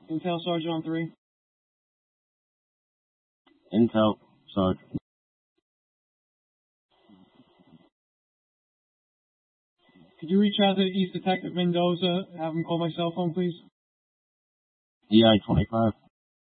Intel Sergeant on 3. Intel Sergeant. Could you reach out to East Detective Mendoza, have him call my cell phone, please? EI-25.